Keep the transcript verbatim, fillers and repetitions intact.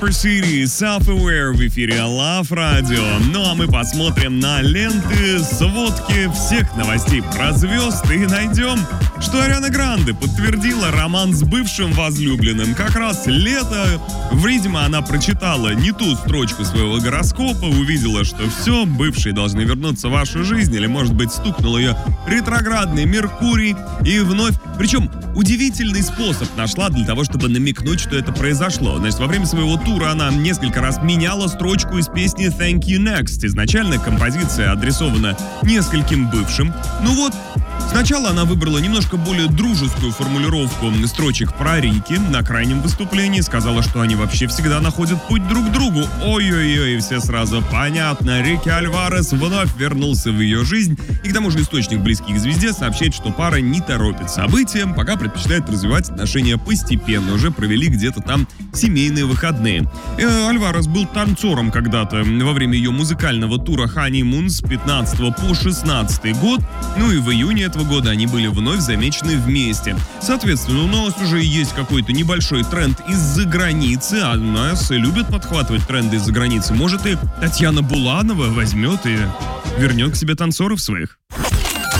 City, Self-Aware в эфире Love Radio. Ну а мы посмотрим на ленты, сводки всех новостей про звезд и найдем, что Ариана Гранде подтвердила роман с бывшим возлюбленным. Как раз лето. Видимо, она прочитала не ту строчку своего гороскопа, увидела, что все, бывшие должны вернуться в вашу жизнь, или, может быть, стукнул ее ретроградный Меркурий и вновь. Причем удивительный способ нашла для того, чтобы намекнуть, что это произошло. Значит, во время своего тура она несколько раз меняла строчку из песни Thank You Next. Изначально композиция адресована нескольким бывшим. Ну вот, сначала она выбрала немножко более дружескую формулировку строчек про Рики на крайнем выступлении. Сказала, что они вообще всегда находят путь друг к другу. Ой-ой-ой, все сразу понятно. Рики Альварес вновь вернулся в ее жизнь. И к тому же источник, близкий к звезде, сообщает, что пара не торопит события, пока предпочитает развивать отношения постепенно. Уже провели где-то там семейные выходные. Э, Альварес был танцором когда-то во время ее музыкального тура Honeymoon с пятнадцатого по шестнадцатый год. Ну и в июне этого года они были вновь замечены вместе. Соответственно, у нас уже есть какой-то небольшой тренд из-за границы, а нас любят подхватывать тренды из-за границы. Может, и Татьяна Буланова возьмет и вернет к себе танцоров своих.